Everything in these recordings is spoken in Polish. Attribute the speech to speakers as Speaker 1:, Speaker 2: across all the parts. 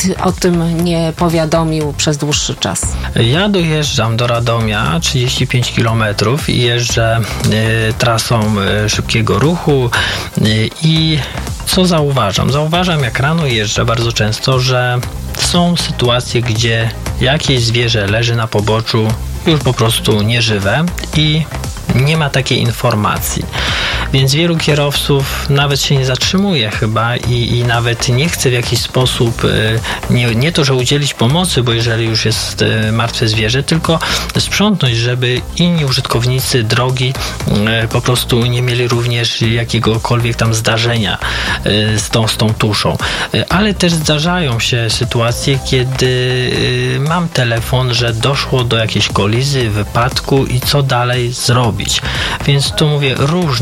Speaker 1: nikt o tym nie powiadomił przez dłuższy czas.
Speaker 2: Ja dojeżdżam do Radomia 35 km i jeżdżę trasą szybkiego ruchu i co zauważam? Zauważam, jak rano jeżdżę bardzo często, że są sytuacje, gdzie jakieś zwierzę leży na poboczu już po prostu nieżywe i nie ma takiej informacji. Więc wielu kierowców nawet się nie zatrzymuje chyba i nawet nie chce w jakiś sposób, nie to, że udzielić pomocy, bo jeżeli już jest martwe zwierzę, tylko sprzątnąć, żeby inni użytkownicy drogi po prostu nie mieli również jakiegokolwiek tam zdarzenia z tą tuszą. Ale też zdarzają się sytuacje, kiedy mam telefon, że doszło do jakiejś kolizji, wypadku i co dalej zrobić. Więc tu mówię,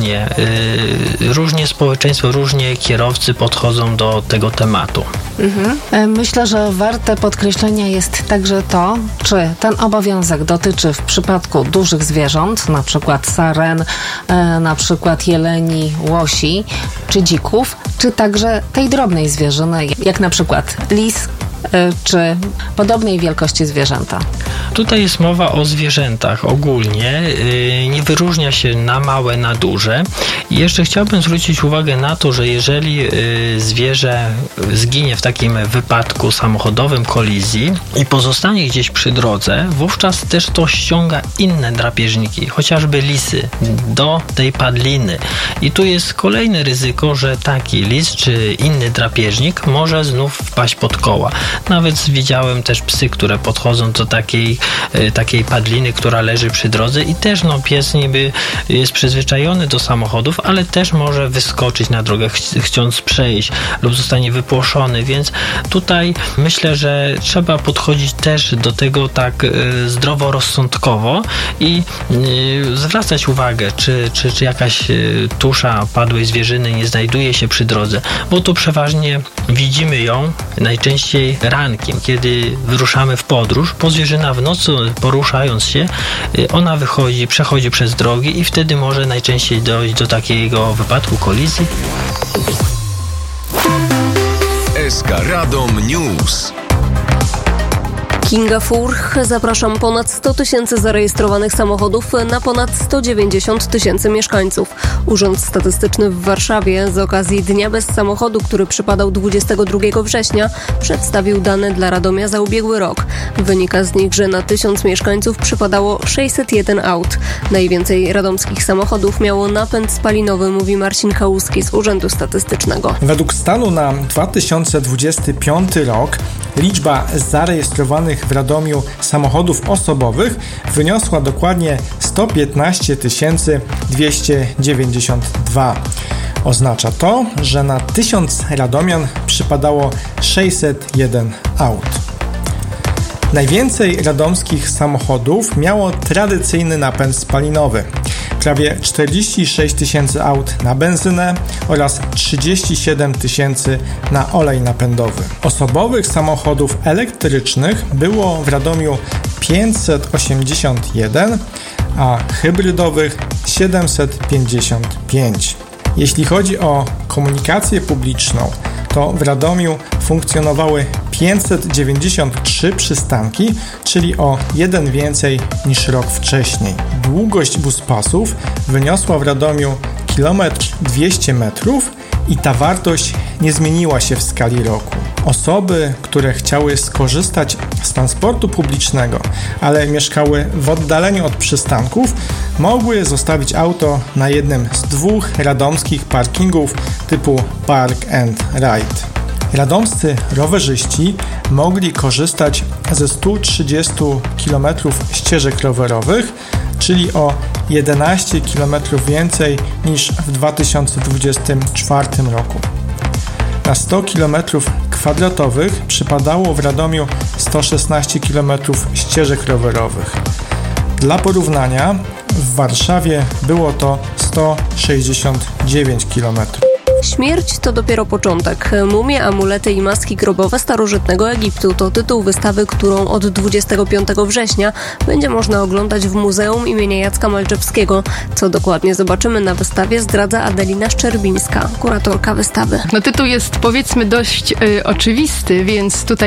Speaker 2: różnie społeczeństwo, różnie kierowcy podchodzą do tego tematu.
Speaker 1: Myślę, że warte podkreślenia jest także to, czy ten obowiązek dotyczy w przypadku dużych zwierząt, na przykład saren, na przykład jeleni, łosi czy dzików, czy także tej drobnej zwierzyny, jak na przykład lis, czy podobnej wielkości zwierzęta.
Speaker 2: Tutaj jest mowa o zwierzętach ogólnie, nie wyróżnia się na małe, na duże. I jeszcze chciałbym zwrócić uwagę na to, że jeżeli zwierzę zginie w takim wypadku samochodowym, kolizji i pozostanie gdzieś przy drodze, wówczas też to ściąga inne drapieżniki, chociażby lisy, do tej padliny. I tu jest kolejne ryzyko, że taki lis czy inny drapieżnik może znów wpaść pod koła. Nawet widziałem też psy, które podchodzą do takiej padliny, która leży przy drodze i też pies niby jest przyzwyczajony do samochodów, ale też może wyskoczyć na drogę, chcąc przejść lub zostanie wypłoszony, więc tutaj myślę, że trzeba podchodzić też do tego tak zdroworozsądkowo i zwracać uwagę, czy jakaś tusza padłej zwierzyny nie znajduje się przy drodze, bo tu przeważnie widzimy ją najczęściej rankiem, kiedy wyruszamy w podróż, bo zwierzyna w nocy poruszając się, ona przechodzi przez drogi i wtedy może najczęściej dojść do takiego wypadku, kolizji.
Speaker 3: SK Radom News.
Speaker 4: Kinga Furch, zapraszam. Ponad 100 tysięcy zarejestrowanych samochodów na ponad 190 tysięcy mieszkańców. Urząd Statystyczny w Warszawie z okazji Dnia Bez Samochodu, który przypadał 22 września, przedstawił dane dla Radomia za ubiegły rok. Wynika z nich, że na 1000 mieszkańców przypadało 601 aut. Najwięcej radomskich samochodów miało napęd spalinowy, mówi Marcin Kałuski z Urzędu Statystycznego.
Speaker 5: Według stanu na 2025 rok liczba zarejestrowanych w Radomiu samochodów osobowych wyniosła dokładnie 115 292. Oznacza to, że na 1000 radomian przypadało 601 aut. Najwięcej radomskich samochodów miało tradycyjny napęd spalinowy. Prawie 46 tysięcy aut na benzynę oraz 37 tysięcy na olej napędowy. Osobowych samochodów elektrycznych było w Radomiu 581, a hybrydowych 755. Jeśli chodzi o komunikację publiczną, to w Radomiu funkcjonowały 593 przystanki, czyli o jeden więcej niż rok wcześniej. Długość buspasów wyniosła w Radomiu 1,200 metrów i ta wartość nie zmieniła się w skali roku. Osoby, które chciały skorzystać z transportu publicznego, ale mieszkały w oddaleniu od przystanków, mogły zostawić auto na jednym z 2 radomskich parkingów typu Park and Ride. Radomscy rowerzyści mogli korzystać ze 130 km ścieżek rowerowych, czyli o 11 km więcej niż w 2024 roku. Na 100 km² przypadało w Radomiu 116 km ścieżek rowerowych. Dla porównania w Warszawie było to 169 km.
Speaker 4: Śmierć to dopiero początek. Mumie, amulety i maski grobowe starożytnego Egiptu to tytuł wystawy, którą od 25 września będzie można oglądać w Muzeum imienia Jacka Malczewskiego. Co dokładnie zobaczymy na wystawie, zdradza Adelina Szczerbińska, kuratorka wystawy.
Speaker 6: Tytuł jest, powiedzmy, dość oczywisty, więc tutaj